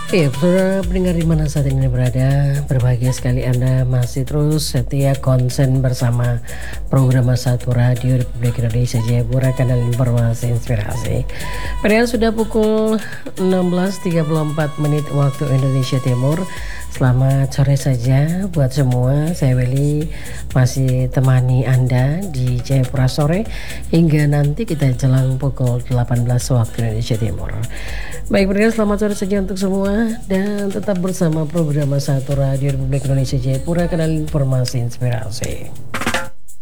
Iya, saudara pendengar di mana saat ini berada, berbahagia sekali Anda masih terus setia konsen bersama program Satu Radio Republik Indonesia Jayapura, kanal informasi inspirasi. Padahal sudah pukul 16.34 waktu Indonesia Timur. Selamat sore saja buat semua. Saya Willy masih temani Anda di Jayapura sore hingga nanti kita jelang pukul 18 waktu Indonesia Timur. Baik, pendengar, selamat sore saja untuk semua dan tetap bersama program Satu Radio Republik Indonesia Jayapura, kanal informasi inspirasi.